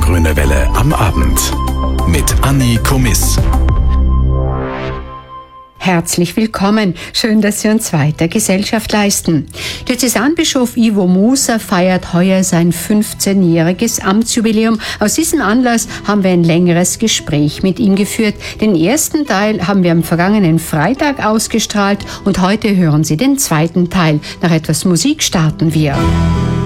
Grüne Welle am Abend mit Anni Komiss. Herzlich willkommen. Schön, dass Sie uns weiter Gesellschaft leisten. Diözesanbischof Ivo Moser feiert heuer sein 15-jähriges Amtsjubiläum. Aus diesem Anlass haben wir ein längeres Gespräch mit ihm geführt. Den ersten Teil haben wir am vergangenen Freitag ausgestrahlt und heute hören Sie den zweiten Teil. Nach etwas Musik starten wir.